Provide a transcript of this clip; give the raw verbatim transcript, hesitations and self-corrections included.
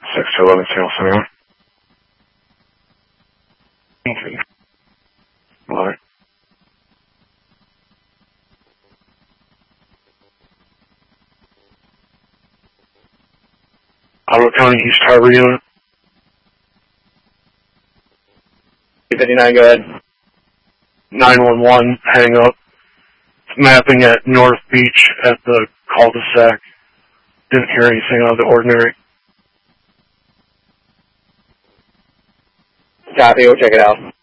six to eleven Seattle Center. Okay. Alright. Ottawa County East Harbor Unit. fifty-nine, go ahead. nine one one, hang up. Mapping at North Beach at the cul-de-sac. Didn't hear anything out of the ordinary. Copy, we'll check it out.